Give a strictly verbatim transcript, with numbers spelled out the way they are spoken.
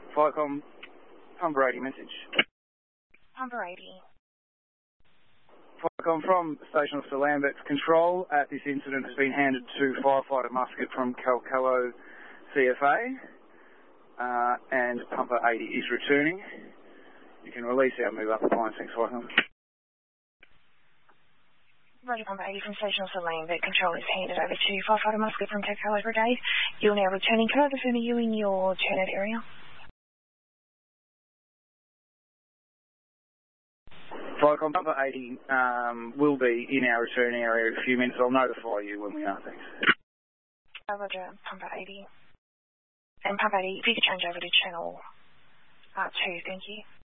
Viacom, Pumper eighty message. Pumper eighty. Viacom from Station Officer Lambert's control at this incident has been handed to Firefighter Muscat from Calcalo C F A, uh, and Pumper eighty is returning. You can release our move up appliance. Thanks, Viacom. Roger, Pumper eighty from Station Officer Lambert. Control is handed over to Firefighter Muscat from Calcalo Brigade. You're now returning. Can I confirm you in your turnout area? Viacom, Pumper eighty um, will be in our return area in a few minutes. I'll notify you when we are. Thanks. Uh, Roger, Pumper eighty. And Pumper eighty, if you could change over to channel uh, two, thank you.